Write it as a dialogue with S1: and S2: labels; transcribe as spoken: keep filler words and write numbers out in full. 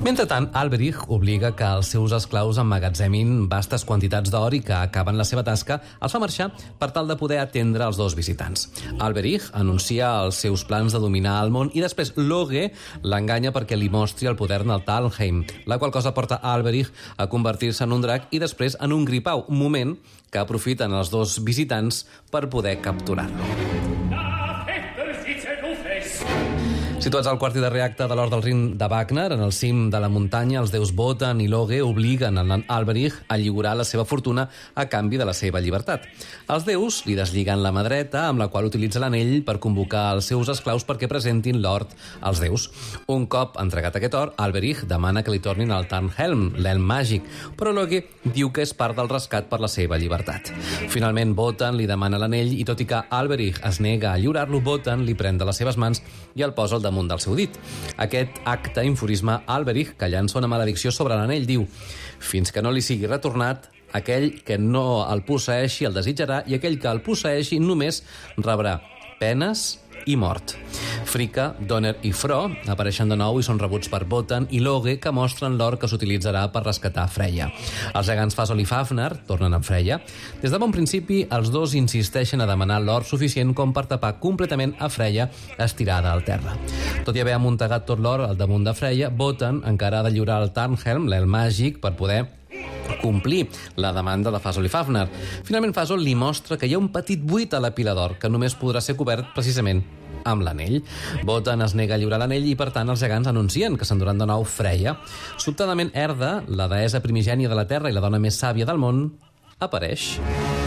S1: Mentrestant, Alberich obliga que els seus esclaus emmagatzemin vastes quantitats d'or i que, acaben la seva tasca, els fa marxar per tal de poder atendre els dos visitants. Alberich anuncia els seus plans de dominar el món i després Loge l'enganya perquè li mostri el poder del Talheim, la qual cosa porta Alberich a convertir-se en un drac i després en un gripau, un moment que aprofiten els dos visitants per poder capturar-lo. Situats al quart i darrer acte de l'Or del Rin de Wagner, en el cim de la muntanya, els déus Wotan i Loge obliguen a Alberich a lliurar la seva fortuna a canvi de la seva llibertat. Els déus li deslliguen la mà dreta, amb la qual utilitza l'anell per convocar els seus esclaus perquè presentin l'or als déus. Un cop entregat aquest or, Alberich demana que li tornin el Tarnhelm, l'elm màgic, però Loge diu que és part del rescat per la seva llibertat. Finalment, Wotan li demana l'anell i, tot i que Alberich es nega a lliurar-lo, Wotan li pren de les seves mans i el posa al damunt del seu dit. Aquest acte enfurisma Alberich, que llança una maledicció sobre l'anell. Diu: fins que no li sigui retornat, aquell que no el posseeixi el desitjarà i aquell que el posseeixi només rebrà penes i mort. Fricka, Donner i Fro apareixen de nou i són rebuts per Wotan i Loge, que mostren l'or que s'utilitzarà per rescatar Freya. Els gegants Fasol i Fafner tornen amb Freya. Des de bon principi, els dos insisteixen a demanar l'or suficient com per tapar completament a Freya estirada al terra. Tot i haver amuntegat tot l'or al damunt de Freya, Wotan encara ha de lliurar el Tarnhelm, l'elm màgic, per poder complir la demanda de Fasol i Fafner. Finalment, Fasol li mostra que hi ha un petit buit a la pila d'or que només podrà ser cobert precisament amb l'anell. Wotan es nega a lliurar l'anell i, per tant, els gegants anuncien que s'enduran de nou Freya. Sobtadament, Erda, la deessa primigènia de la Terra i la dona més sàvia del món, apareix.